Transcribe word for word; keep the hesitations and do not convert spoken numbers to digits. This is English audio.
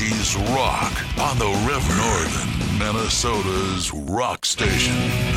Rockies rock on the Riff Northern, Minnesota's rock station.